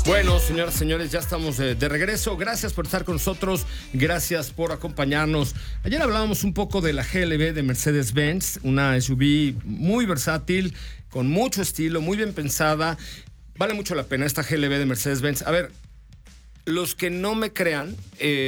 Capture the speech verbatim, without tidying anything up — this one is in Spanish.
Bueno, señoras y señores, ya estamos de, de regreso. Gracias por estar con nosotros. Gracias por acompañarnos. Ayer hablábamos un poco de la G L B de Mercedes-Benz, una S U V muy versátil, con mucho estilo, muy bien pensada. Vale mucho la pena esta G L B de Mercedes-Benz. A ver, los que no me crean... Eh,